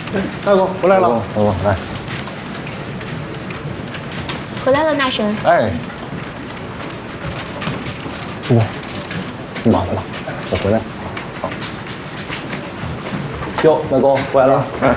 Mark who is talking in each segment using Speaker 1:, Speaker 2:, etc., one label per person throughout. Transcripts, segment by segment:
Speaker 1: 大公回来了。
Speaker 2: 大公来。
Speaker 3: 回来了，大神。
Speaker 2: 哎，主公，你忙着呢，我回来。好。哟，大公回来了。哎。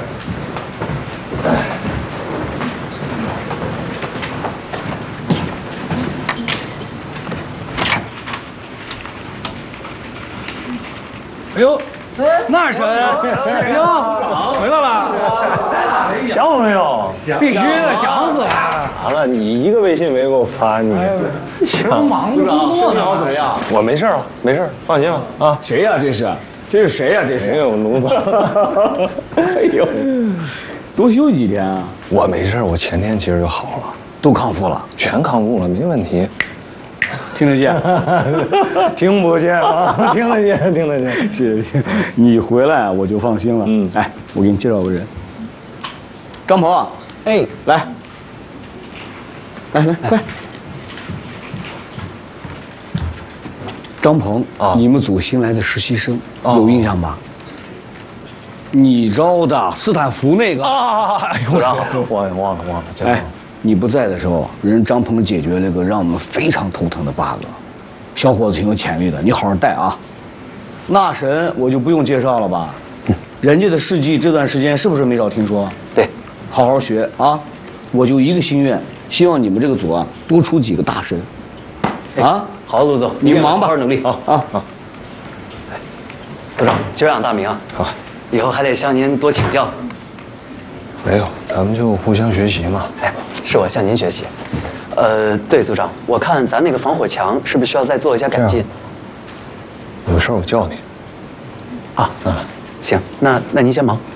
Speaker 4: 哎呦，那神，哎呦，回来了，
Speaker 2: 想没有？
Speaker 4: 必须的，想死了。
Speaker 2: 咋了？你一个微信没给我发，你
Speaker 4: 正忙着工作呢。
Speaker 5: 怎么样？
Speaker 2: 我没事了，没事，放心吧。啊，
Speaker 4: 谁呀？这是谁呀？这是
Speaker 2: 没有奴才。
Speaker 4: 哎呦，多休息几天啊？
Speaker 2: 我没事，我前天其实就好了，
Speaker 4: 都康复了，
Speaker 2: 全康复了，没问题。
Speaker 4: 听得见？
Speaker 2: 听不见啊，听得见，听得见。
Speaker 4: 行，你回来我就放心了。嗯，哎，我给你介绍个人，张鹏啊，哎，来，快。张鹏啊，你们组新来的实习生，有印象吧？你招的斯坦福那个
Speaker 2: 啊！哎呦，忘了。
Speaker 4: 哎，你不在的时候，人张鹏解决了个让我们非常头疼的 bug， 小伙子挺有潜力的，你好好带啊。那神我就不用介绍了吧？人家的事迹这段时间是不是没少听说？
Speaker 5: 对，
Speaker 4: 好好学啊！我就一个心愿，希望你们这个组啊多出几个大神。啊，
Speaker 5: 好，陆总，
Speaker 4: 你忙吧，
Speaker 5: 好好努力啊！组长，久仰大名啊！
Speaker 2: 好，
Speaker 5: 以后还得向您多请教。
Speaker 2: 没有，咱们就互相学习嘛。
Speaker 5: 哎，是我向您学习。对，组长，我看咱那个防火墙是不是需要再做一下改进？
Speaker 2: 有事我叫你。
Speaker 5: 啊，行，那您先忙。